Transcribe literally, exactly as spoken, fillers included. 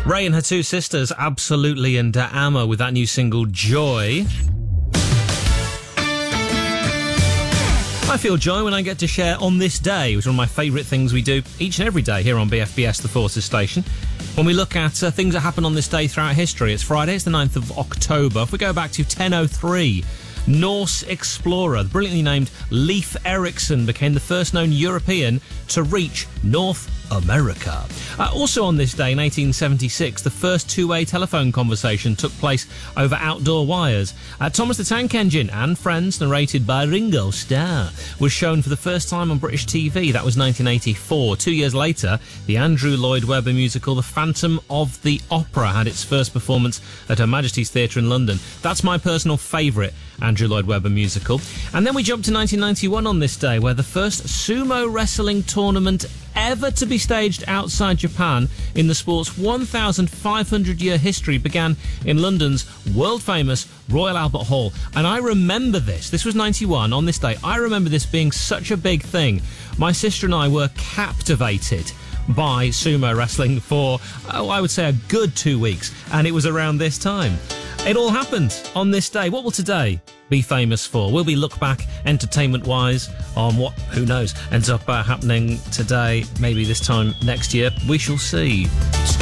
Ray and her two sisters, Absolutely and uh, Amma, with that new single, Joy. I feel joy when I get to share On This Day, which is one of my favourite things we do each and every day here on B F B S, the Forces Station. When we look at uh, things that happen on this day throughout history, it's Friday, it's the ninth of October. If we go back to ten oh three, Norse explorer, the brilliantly named Leif Erikson, became the first known European to reach North America. Uh, also on this day in eighteen seventy-six, the first two-way telephone conversation took place over outdoor wires. Uh, Thomas the Tank Engine and Friends, narrated by Ringo Starr, was shown for the first time on British T V. That was nineteen eighty-four. Two years later, the Andrew Lloyd Webber musical The Phantom of the Opera had its first performance at Her Majesty's Theatre in London. That's my personal favourite Andrew Lloyd Webber musical. And then we jump to nineteen ninety-one on this day, where the first sumo wrestling tournament ever to be staged outside Japan in the sport's one thousand five hundred year history began in London's world-famous Royal Albert Hall. And I remember this. This was ninety-one on this day. I remember this being such a big thing. My sister and I were captivated by sumo wrestling for, oh, I would say a good two weeks. And it was around this time. It all happened on this day. What will today be famous for? Will we look back entertainment-wise on what, who knows, ends up uh, happening today, maybe this time next year? We shall see.